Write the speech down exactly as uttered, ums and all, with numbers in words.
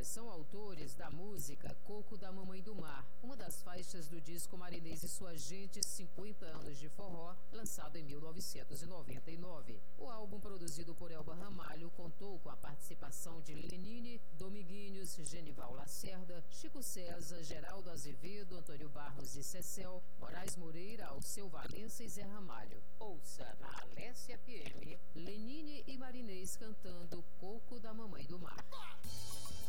Marinês são autores da música Coco da Mamãe do Mar, uma das faixas do disco Marinês e Sua Gente, cinquenta anos de forró, lançado em mil novecentos e noventa e nove. O álbum, produzido por Elba Ramalho, contou com a participação de Lenine, Dominguinhos, Genival Lacerda, Chico César, Geraldo Azevedo, Antônio Barros e Cecel, Moraes Moreira, Alceu Valença e Zé Ramalho. Ouça na Alessia F M, Lenine e Marinês cantando Coco da Mamãe do Mar.